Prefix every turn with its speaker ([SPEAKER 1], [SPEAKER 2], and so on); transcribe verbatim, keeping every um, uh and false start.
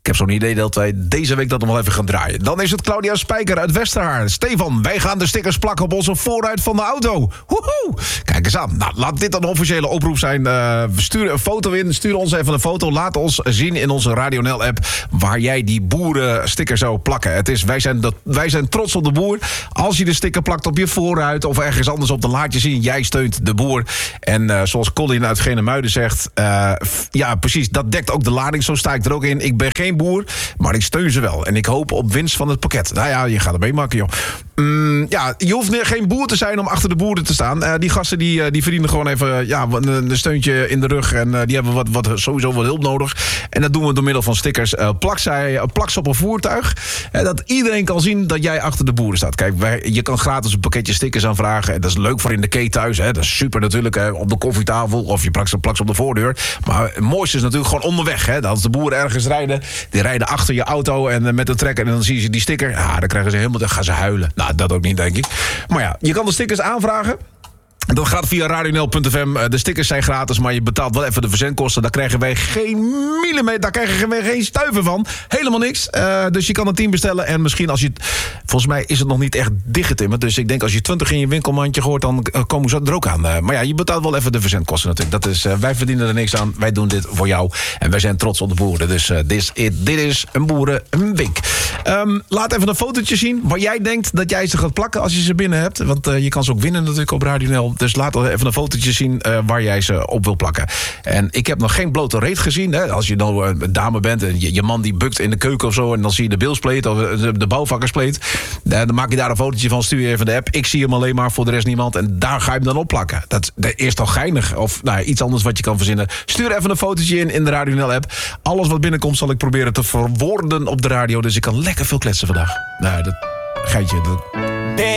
[SPEAKER 1] heb zo'n idee dat wij deze week dat nog wel even gaan draaien. Dan is het Claudia Spijker uit Westerhaar. Stefan, wij gaan de stickers plakken op onze voorruit van de auto. Woehoe! Kijk eens aan. Nou, laat dit dan een officiële oproep zijn. Uh, stuur een foto in. Stuur ons even een foto. Laat ons zien in onze Radio N L-app waar jij die boerensticker zou plakken. Het is, wij, zijn dat, wij zijn trots op de boer. Als je de sticker plakt op je voorruit of ergens anders op de laat je zien, jij steunt de boer. En uh, zoals Colin uit Genemuiden zegt, uh, f- ja precies, dat dekt ook de lading. Zo sta ik er ook in. Ik ben geen boer, maar ik steun ze wel. En ik hoop op winst van het pakket. Nou ja, je gaat er meemaken, joh. Mm, ja, je hoeft geen boer te zijn om achter de boeren te staan. Uh, die gasten die, uh, die verdienen gewoon even ja, een, een steuntje in de rug. En uh, die hebben wat, wat, sowieso wat hulp nodig. En dat doen we door middel van stickers. Uh, plak, zij, plak ze op een voertuig. Uh, dat iedereen kan zien dat jij achter de boeren staat. Kijk, wij, je kan gratis een pakketje stickers aanvragen. En dat is leuk voor in de kee thuis. Hè. Dat is super natuurlijk. Hè, op de koffietafel. Of je plakt ze, plak ze op de voordeur. Maar het mooiste is natuurlijk gewoon onderweg. Hè. Als de boeren ergens rijden. Die rijden achter je auto en uh, met de trekker. En dan zien ze die sticker. Ja, dan krijgen ze helemaal, dan gaan ze huilen. Nou, dat ook niet, denk ik. Maar ja, je kan de stickers aanvragen. Dat gaat via radio n l punt f m. De stickers zijn gratis, maar je betaalt wel even de verzendkosten. Daar krijgen wij geen millimeter, daar krijgen wij geen stuiver van. Helemaal niks. Uh, dus je kan een team bestellen. En misschien als je... Volgens mij is het nog niet echt dichtgetimmerd. Dus ik denk als je twintig in je winkelmandje gooit, dan komen ze er ook aan. Uh, maar ja, je betaalt wel even de verzendkosten natuurlijk. Dat is, uh, wij verdienen er niks aan. Wij doen dit voor jou. En wij zijn trots op de boeren. Dus uh, this it, dit is een boerenwink. Um, laat even een fotootje zien waar jij denkt dat jij ze gaat plakken als je ze binnen hebt. Want uh, je kan ze ook winnen natuurlijk op Radio N L. Dus laat even een fotootje zien uh, waar jij ze op wil plakken. En ik heb nog geen blote reet gezien. Hè. Als je nou een dame bent en je, je man die bukt in de keuken of zo, en dan zie je de bilspleet of de, de bouwvakkerspleet. Dan maak je daar een fotootje van, stuur je even de app. Ik zie hem alleen maar, voor de rest niemand. En daar ga je hem dan op plakken. Dat, dat is toch geinig? Of nou, iets anders wat je kan verzinnen. Stuur even een fotootje in in de Radio N L-app. Alles wat binnenkomt zal ik proberen te verwoorden op de radio. Dus ik kan lekker veel kletsen vandaag. Nou, dat geitje... Dat...